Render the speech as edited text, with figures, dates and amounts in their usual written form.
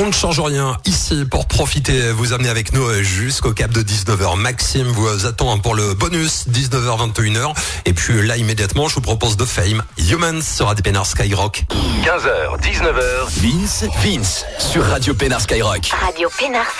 On ne change rien ici pour profiter, vous amener avec nous jusqu'au cap de 19h. Maxime vous attend pour le bonus 19h 21h. Et puis là immédiatement, je vous propose de Fame. Humans sera des Pénards Skyrock. 15h, 19h, Vince sur Radio Pénards Skyrock. Radio Pénards